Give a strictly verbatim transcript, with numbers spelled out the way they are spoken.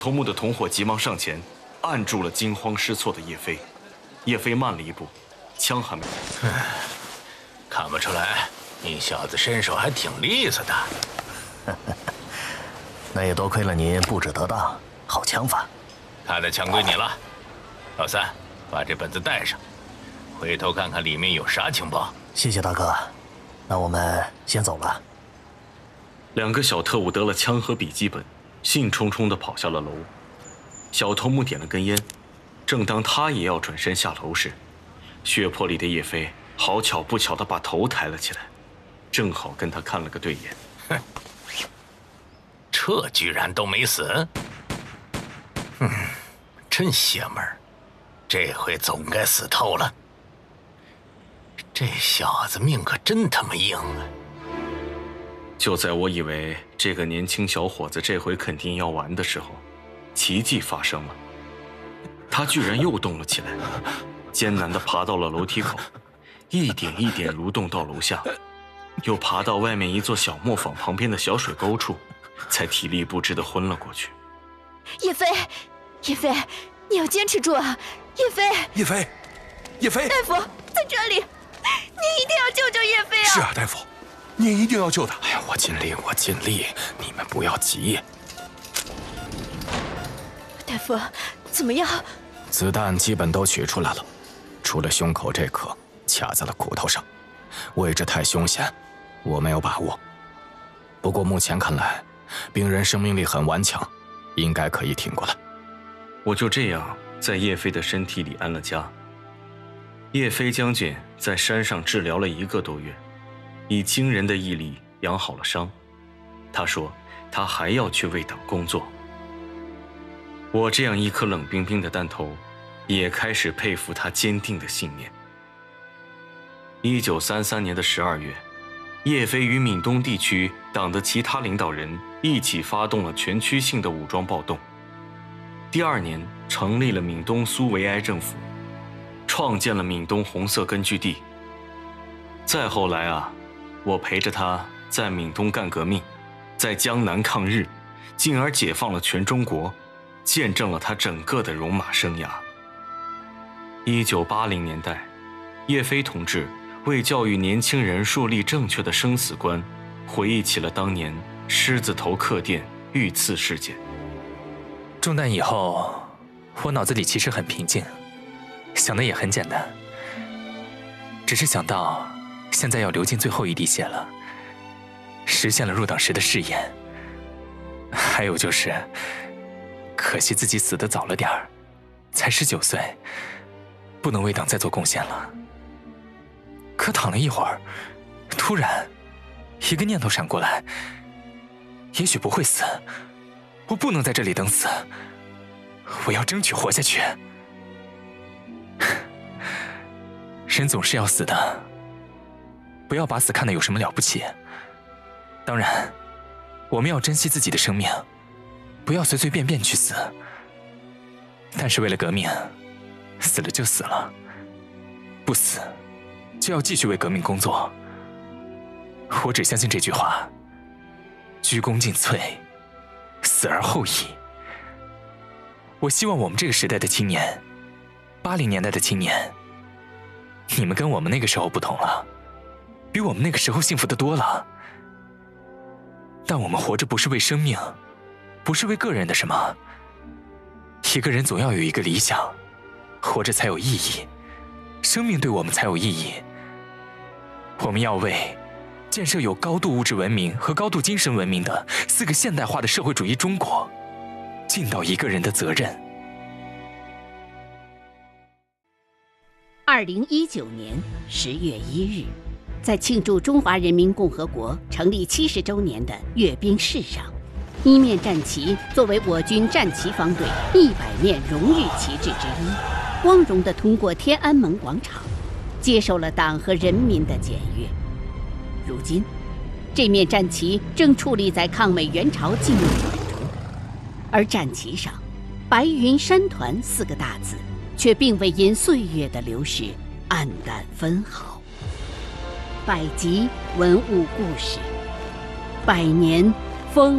头目的同伙急忙上前，按住了惊慌失措的叶飞。叶飞慢了一步，枪还没开。 看不出来，你小子身手还挺利索的。 那也多亏了您布置得当，好枪法。 他的枪归你了，老三，把这本子带上，回头看看里面有啥情报。 谢谢大哥，那我们先走了。 两个小特务得了枪和笔记本，兴冲冲地跑下了楼。小头目点了根烟，正当他也要转身下楼时，血泊里的叶飞好巧不巧地把头抬了起来，正好跟他看了个对眼。 哼，这居然都没死，嗯，真邪门儿，这回总该死透了。这小子命可真他妈硬啊！ 就在我以为这个年轻小伙子这回肯定要完的时候，奇迹发生了，他居然又动了起来，艰难地爬到了楼梯口，一点一点蠕动到楼下，又爬到外面一座小磨坊旁边的小水沟处，才体力不支地昏了过去。 叶飞，叶飞，你要坚持住啊！叶飞， 叶飞，叶飞， 大夫在这里，您一定要救救叶飞啊！ 是啊，大夫，您一定要救他。 哎呀，我尽力，我尽力，你们不要急。 大夫，怎么样？ 子弹基本都取出来了，除了胸口这颗卡在了骨头上，位置太凶险，我没有把握。不过目前看来，病人生命力很顽强，应该可以挺过来。 我就这样在叶飞的身体里安了家。叶飞将军在山上治疗了一个多月，以惊人的毅力养好了伤。他说他还要去为党工作。我这样一颗冷冰冰的弹头，也开始佩服他坚定的信念。一九三三年的十二月，叶飞与闽东地区党的其他领导人一起发动了全区性的武装暴动。第二年，成立了闽东苏维埃政府，创建了闽东红色根据地。再后来啊，我陪着他在闽东干革命，在江南抗日，进而解放了全中国，见证了他整个的戎马生涯。一九八零年代，叶飞同志为教育年轻人树立正确的生死观，回忆起了当年狮子头客店遇刺事件。 中弹以后，我脑子里其实很平静，想的也很简单，只是想到现在要流尽最后一滴血了，实现了入党时的誓言。还有就是，可惜自己死得早了点儿，才十九岁，不能为党再做贡献了。可躺了一会儿，突然一个念头闪过来，也许不会死，我不能在这里等死，我要争取活下去。人总是要死的，不要把死看得有什么了不起。当然，我们要珍惜自己的生命，不要随随便便去死。但是为了革命，死了就死了，不死就要继续为革命工作。我只相信这句话：鞠躬尽瘁，死而后已。我希望我们这个时代的青年，八零年代的青年，你们跟我们那个时候不同了，比我们那个时候幸福得多了。但我们活着不是为生命，不是为个人的什么。一个人总要有一个理想，活着才有意义，生命对我们才有意义。我们要为建设有高度物质文明和高度精神文明的四个现代化的社会主义中国尽到一个人的责任。 二零一九年十月一日，在庆祝中华人民共和国成立七十周年的阅兵式上，一面战旗作为我军战旗方队一百面荣誉旗帜之一，光荣地通过天安门广场，接受了党和人民的检阅。如今，这面战旗正矗立在抗美援朝纪念馆中，而战旗上“白云山团”四个大字却并未因岁月的流逝黯淡分毫。百集文物故事，百年风